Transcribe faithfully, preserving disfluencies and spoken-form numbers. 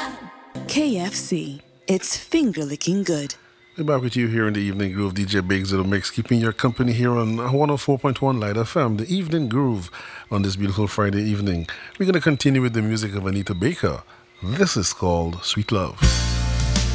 K F C. It's finger licking good. We're back with you here in the Evening Groove. D J Biggs in the mix, keeping your company here on one oh four point one Light F M, the Evening Groove on this beautiful Friday evening. We're going to continue with the music of Anita Baker. This is called Sweet Love.